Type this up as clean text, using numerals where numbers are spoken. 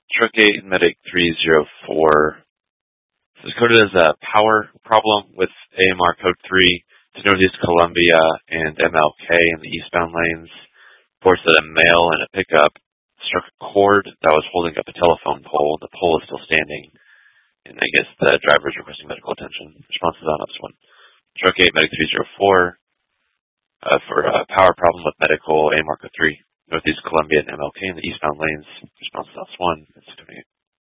Truck 8 Medic 304. This is coded as a power problem with AMR code 3 to Northeast Columbia and MLK in the eastbound lanes. Reports that a male in a pickup struck a cord that was holding up a telephone pole. The pole is still standing, and I guess the driver is requesting medical attention. Response is on OPS 1. Truck 8 Medic 304 for a power problem with medical AMR code 3. Northeast Columbia and MLK in the eastbound lanes. Response is OPS 1. It's 28.